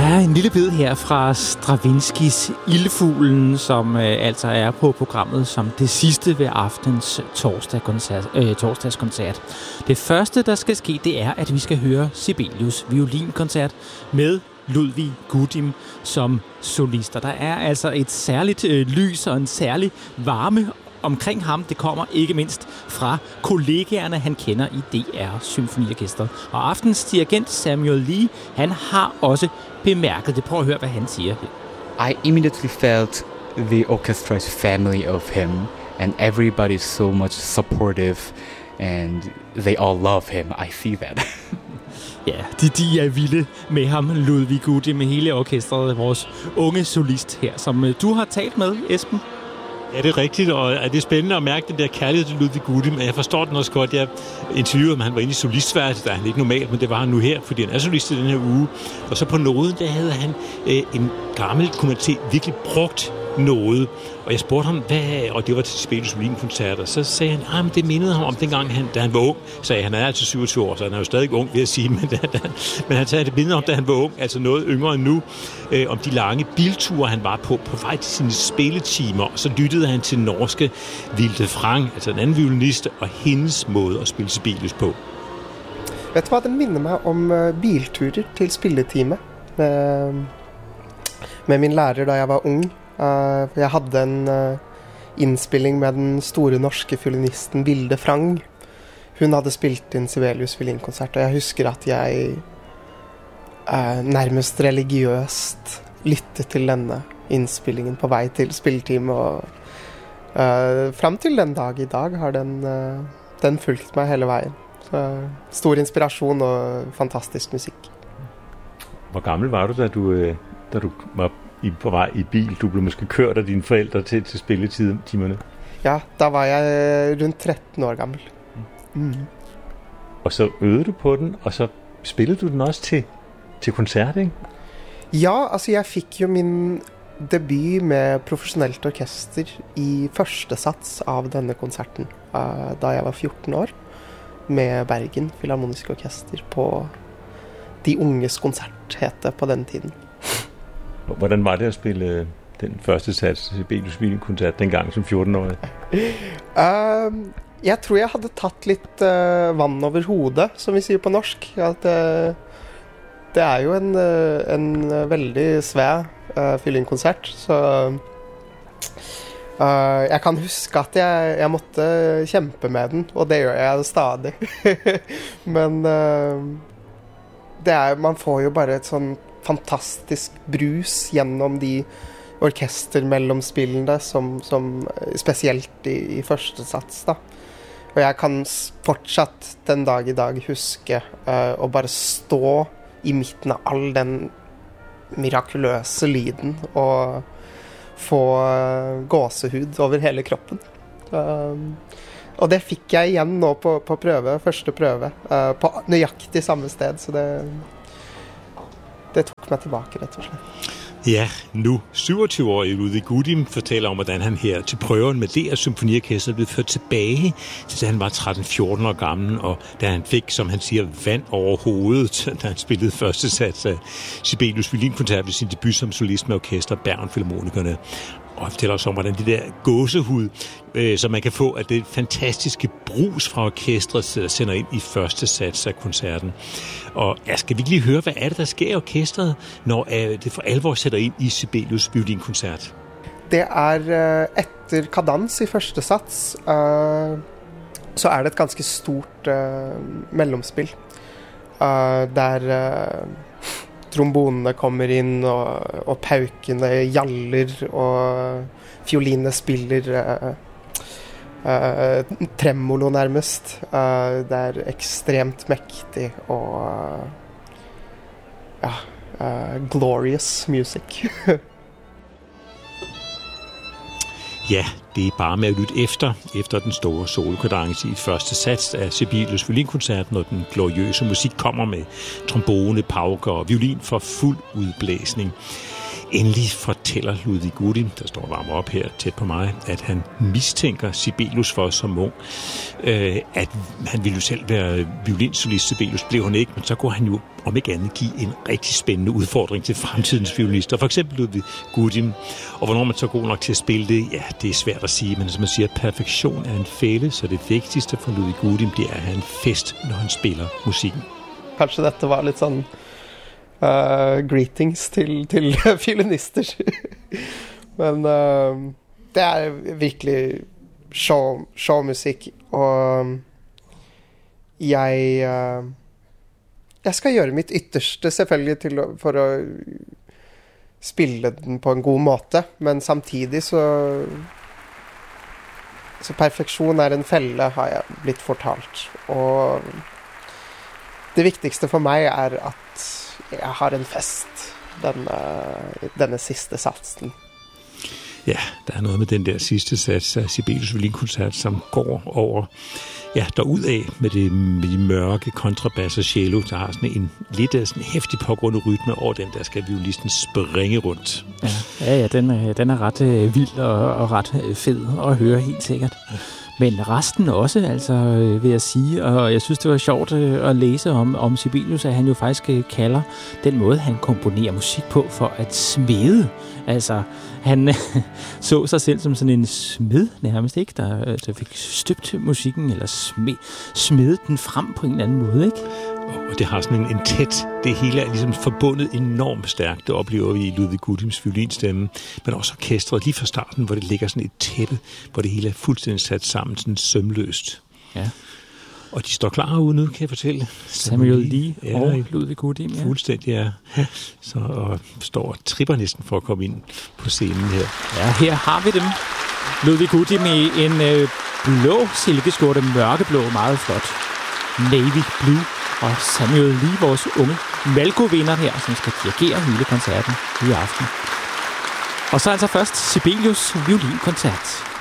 Ja, en lille bid her fra Stravinskys Ildfuglen, som altså er på programmet som det sidste ved aftens torsdagskoncert. Det første, der skal ske, det er, at vi skal høre Sibelius violinkoncert med Ludwig Gudim som solister. Der er altså et særligt lys og en særlig varme omkring ham. Det kommer ikke mindst fra kollegaerne, han kender i DR Symfoniorkestret. Og aftens dirigent Samuel Lee, han har også bemærket det. Prøv at høre, hvad han siger. I immediately felt the orchestra's family of him, and everybody's so much supportive, and they all love him. I see that. Ja, de er vilde med ham, Ludwig Gudim, med hele orkestret, vores unge solist her, som du har talt med, Esben. Ja, det er rigtigt, og det er spændende at mærke den der kærlighed til Ludwig Gudim, men jeg forstår den også godt. Jeg interviewede ham, han var inde i solistværelset, der er han ikke normalt, men det var han nu her, fordi han er solist i den her uge. Og så på noden, der havde han en gammel, kunne man se, virkelig brugt node. Og jeg spurgte ham, og det var til Sibelius violinkoncerter, så sagde han, men det mindede ham om dengang, da han var ung. Sagde han er altså 27 år, så han er jo stadig ung, vil jeg sige, men han sagde, det mindede om, da han var ung, altså noget yngre end nu, om de lange bilture, han var på vej til sine spilletimer, og så lyttede han til norske Vilde Frang, altså en anden violinist, og hendes måde at spille Sibelius på. Vet du hvad, den minder mig om bilturer til spilletime med min lærer, da jeg var ung. Jeg havde en indspilling med den store norske violinisten Vilde Frang. Hun havde spilt en Sibelius violinkoncert, og jeg husker at jeg nærmest religiøst lyttede til denne indspillingen på vej til spilletime, og frem til den dag i dag har den fulgt mig hele vejen. Så stor inspiration og fantastisk musik. Hvor gammel var du, da du var på vej i bil? Du blev måske kørt af dine forældre til spilletimerne? Ja, der var jeg rundt 13 år gammel. Og så øvede du på den, og så spillede du den også til koncert, ikke? Ja, altså jeg fik jo min debut med professionelt orkester i første sats av denne koncerten, da jeg var 14 år, med Bergen Filharmoniske Orkester på De Unges Koncert, hed det på den tiden. Hvordan var det at spille den første sats Sibelius violinkoncert dengang som 14-årig? Jeg tror jeg havde taget lidt vand over hovedet, som vi siger på norsk. At, det er jo en veldig svær violinkoncert, så jeg kan huske at jeg måtte kæmpe med den, og det gør jeg stadig. Men man får jo bare et sådan fantastisk brus gennem de orkestermellomspillene som specielt i første sats da. Og jeg kan fortsatt den dag i dag huske å bare stå i midten av all den mirakuløse lyden og få gåsehud over hele kroppen. Og det fikk jeg igjen nå på prøve, første prøve, på nøyaktig samme sted, så det tok meg tilbake, rett og slett. Ja, nu 27-årige Ludwig Gudim fortæller om, hvordan han her til prøven med DR Symfoniorkestret blev ført tilbage, til da han var 13-14 år gammel, og da han fik, som han siger, vand over hovedet, da han spillede første sats af Sibelius violinkoncert ved sin debut som solist med orkester Bergen Filharmonikerne. Og fortæller os om, hvordan det der gåsehud, som man kan få af det fantastiske brus fra orkestret, der sender ind i første sats af koncerten. Og skal vi lige høre, hvad er det, der sker i orkestret, når det for alvor sætter ind i Sibelius violinkoncert? Det er efter kadans i første sats, så er det et ganske stort mellomspil, der trombonene kommer inn, og paukene jaller, og fiolinene spiller tremolo nærmest. Det er ekstremt mektig og glorious music. Ja, det er bare med at lytte efter den store solokadence i første sats af Sibelius violinkoncert, når den gloriøse musik kommer med trombone, pauker og violin for fuld udblæsning. endelig fortæller Ludwig Gudim, der står varmer op her tæt på mig, at han mistænker Sibelius for som ung, at han ville jo selv være violinsolist. Sibelius blev han ikke, men så kunne han jo om ikke andet give en rigtig spændende udfordring til fremtidens violinister. For eksempel Ludwig Gudim. Og hvornår man så er god nok til at spille det, ja, det er svært at sige, men som man siger, perfektion er en fælde, så det vigtigste for Ludwig Gudim, det er at have en fest, når han spiller musikken. Kanskje dette var lidt sådan greetings til violinister. Men det er virkelig showmusik, og jeg skal gjøre mitt ytterste selvfølgelig for å spille den på en god måte, men samtidig så perfeksjon er en felle, har jeg blitt fortalt. Og det viktigste for meg er at jeg har en fest denne siste satsen. Ja, der er noget med den der sidste sats af Sibelius violinkoncert, som går over, ja, derudad med de mørke kontrabas og cello, der har sådan en lidt sådan hæftig pågående rytme over den, der skal violisten springe rundt. Ja, den er ret vild og ret fed at høre, helt sikkert. Men resten også, altså, vil jeg sige, og jeg synes, det var sjovt at læse om Sibelius, at han jo faktisk kalder den måde, han komponerer musik på, for at smede. Altså, han så sig selv som sådan en smed nærmest, ikke? Der fik støbt musikken, eller smedet den frem på en eller anden måde, ikke? Og det har sådan en tæt, det hele er ligesom forbundet enormt stærkt. Det oplever vi i Ludwig Gudims violinstemme, men også orkestret lige fra starten, hvor det ligger sådan et tæppe, hvor det hele er fuldstændig sat sammen, sådan sømløst. Ja. Og de står klar ude nu, kan jeg fortælle. Samuel Lee og Ludwig Gudim, ja. Fuldstændig, ja. Så og står og tripper næsten for at komme ind på scenen her. Ja, her har vi dem. Ludwig Gudim i en blå silkeskjorte, mørkeblå, meget flot. Navy Blue. Og Samuel Lee, vores unge Malko-vinder her, som skal dirigere hele koncerten i aften. Og så altså først Sibelius violinkoncert.